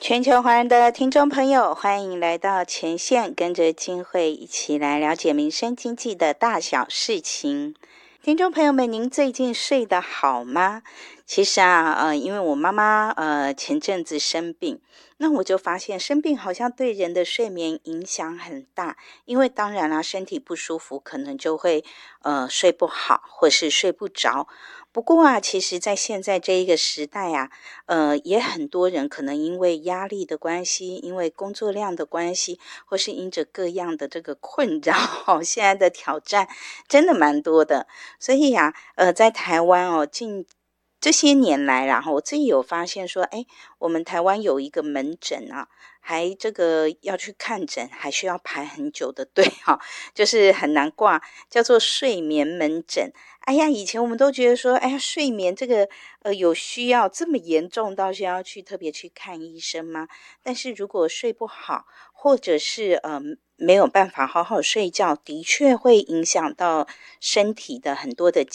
全球华人的听众朋友，欢迎来到前线，跟着金慧一起来了解民生经济的大小事情。听众朋友们，您最近睡得好吗？其实因为我妈妈前阵子生病，那我就发现生病好像对人的睡眠影响很大，因为当然身体不舒服，可能就会睡不好，或是睡不着。不过其实在现在这一个时代也很多人可能因为压力的关系，因为工作量的关系，或是因着各样的这个困扰现在的挑战真的蛮多的。所以在台湾近这些年来，然后我自己有发现说，我们台湾有一个门诊还这个要去看诊，还需要排很久的队就是很难挂，叫做睡眠门诊。以前我们都觉得说，睡眠这个有需要这么严重到需要特别去看医生吗？但是如果睡不好，或者是没有办法好好睡觉，的确会影响到身体的很多的